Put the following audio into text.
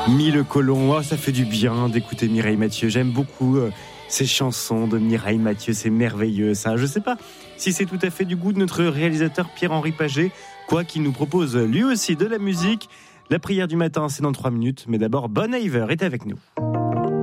Mille colons, oh, ça fait du bien d'écouter Mireille Mathieu. J'aime beaucoup ces chansons de Mireille Mathieu, c'est merveilleux ça. Je sais pas si c'est tout à fait du goût de notre réalisateur Pierre-Henri Paget, quoi qu'il nous propose lui aussi de la musique. La prière du matin, c'est dans 3 minutes, mais d'abord Bon Iver est avec nous.